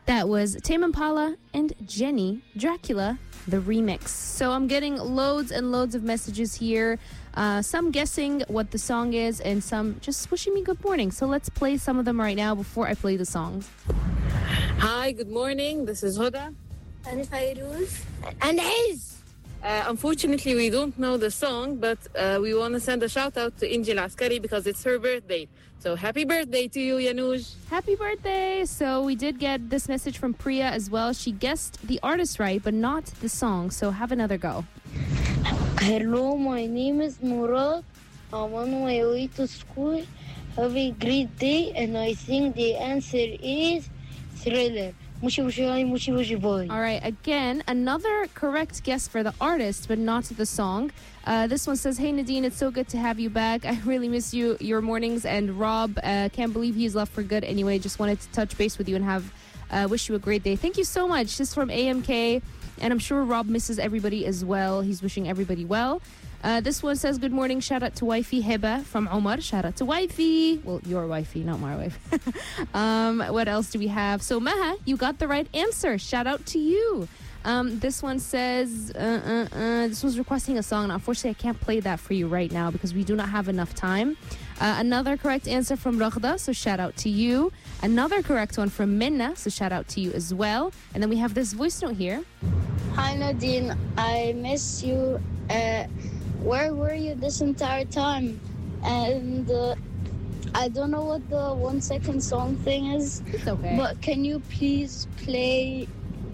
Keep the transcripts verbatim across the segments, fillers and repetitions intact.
That was Tame Impala and Jenny, Dracula, the remix. So I'm getting loads and loads of messages here. Uh, some guessing what the song is and some just wishing me good morning. So let's play some of them right now before I play the songs. Hi, good morning. This is Huda. And Fairuz. And Aziz. Uh, unfortunately, we don't know the song, but uh, we want to send a shout out to Injil Askari because it's her birthday. So happy birthday to you, Yanuj. Happy birthday. So we did get this message from Priya as well. She guessed the artist right, but not the song. So have another go. Hello, my name is Murad. I'm on my way to school. Have a great day, and I think the answer is Thriller. Mushi mushi ai, mushi mushi boy. All right, again, another correct guess for the artist, but not the song. Uh, this one says, hey, Nadine, it's so good to have you back. I really miss you, your mornings. And Rob, uh, can't believe he's left for good anyway. Just wanted to touch base with you and have uh, wish you a great day. Thank you so much. This is from A M K, and I'm sure Rob misses everybody as well. He's wishing everybody well. Uh, this one says, good morning, shout out to wifey Heba from Omar. Shout out to wifey. Well, your wifey, not my wife. um, what else do we have? So Maha, you got the right answer. Shout out to you. Um, this one says, uh, uh, uh, this one's requesting a song. And unfortunately, I can't play that for you right now because we do not have enough time. Uh, another correct answer from Raghda, so shout out to you. Another correct one from Minna, so shout out to you as well. And then we have this voice note here. Hi, Nadine. I miss you. Uh, where were you this entire time? And uh, I don't know what the one second song thing is. It's okay. But can you please play...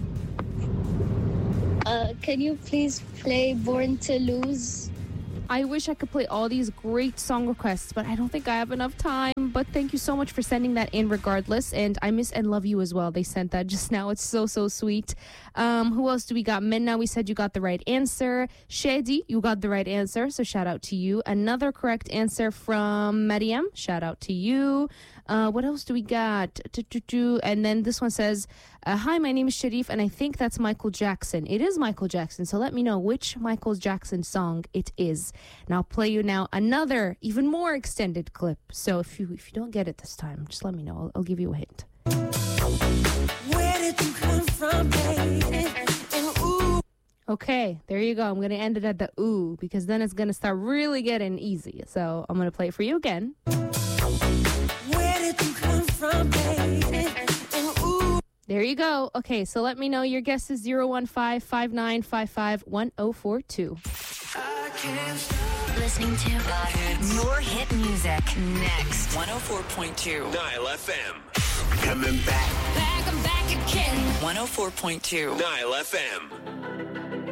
Uh, can you please play Born to Lose? I wish I could play all these great song requests, but I don't think I have enough time. But thank you so much for sending that in regardless. And I miss and love you as well. They sent that just now. It's so, so sweet. Um, who else do we got? Minna, we said you got the right answer. Shadi, you got the right answer. So shout out to you. Another correct answer from Mariam. Shout out to you. Uh, what else do we got? And then this one says, uh, hi, my name is Sharif, and I think that's Michael Jackson. It is Michael Jackson, so let me know which Michael Jackson song it is. And I'll play you now another, even more extended clip. So if you if you don't get it this time, just let me know. I'll, I'll give you a hint. Where did you come from, baby? And ooh. Okay, there you go. I'm going to end it at the ooh, because then it's going to start really getting easy. So I'm going to play it for you again. Where did you come from, baby? And ooh. There you go. Okay, so let me know your guess is zero one five, five nine five five, one zero four two. I can't stop listening to your hit music next. one oh four point two Nile F M. Coming back. Back, I'm back again. one oh four point two Nile F M.